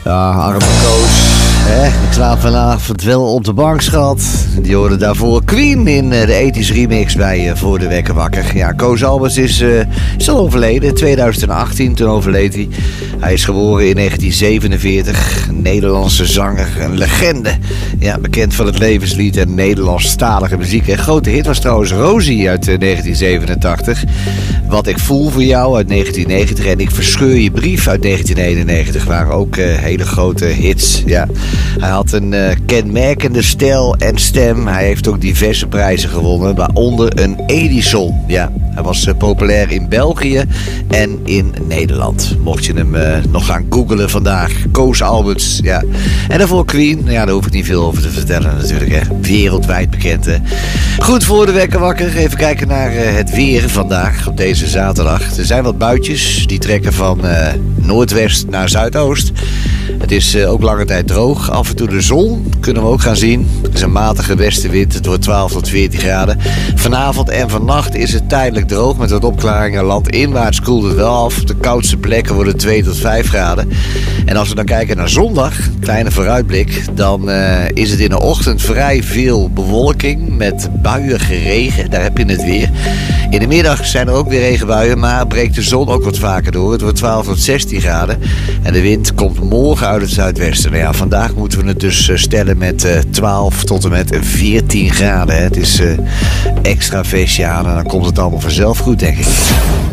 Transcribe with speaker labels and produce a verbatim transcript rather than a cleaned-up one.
Speaker 1: Ja, arme Koos. Hè? Ik slaap vanavond wel op de bank, schat. Die hoorde daarvoor Queen in de ethisch remix bij uh, Voor de Wekker Wakker. Ja, Koos Alberts is, uh, is al overleden. In tweeduizend achttien, toen overleed hij. Hij is geboren in negentien zevenenveertig. Een Nederlandse zanger, een legende. Ja, bekend van het levenslied en Nederlandstalige muziek. Een grote hit was trouwens Rosie uit uh, negentien zevenentachtig. Wat ik voel voor jou uit negentien negentig. En Ik verscheur je brief uit negentien eenennegentig. Waren ook uh, hele grote hits. Ja. Hij had een uh, kenmerkende stijl en stem. Hij heeft ook diverse prijzen gewonnen, waaronder een Edison. Ja, hij was uh, populair in België en in Nederland. Mocht je hem uh, nog gaan googlen vandaag. Koos Alberts, ja. En daarvoor Queen. Ja, daar hoef ik niet veel over te vertellen natuurlijk, hè. Wereldwijd bekend, hè. Goed, voor de wekker wakker. Even kijken naar uh, het weer vandaag op deze zaterdag. Er zijn wat buitjes. Die trekken van uh, noordwest naar zuidoost. Het is uh, ook lange tijd droog. Af en toe de zon kunnen we ook gaan zien. Het is een matige westenwind. Het wordt twaalf tot veertien graden. Vanavond en vannacht is het tijdelijk droog met wat opklaringen. Landinwaarts koelt het wel af. Op de koudste plekken worden twee tot vijf graden. En als we dan kijken naar zondag, kleine vooruitblik, dan uh, is het in de ochtend vrij veel bewolking met buiige regen. Daar heb je het weer. In de middag zijn er ook weer regenbuien, maar breekt de zon ook wat vaker door. Het wordt twaalf tot zestien graden. En de wind komt morgen uit het zuidwesten. Nou ja, vandaag moeten we het dus stellen met uh, twaalf tot en met veertien graden. Hè. Het is uh, extra feestje aan en dan komt het allemaal vanzelf goed, denk ik.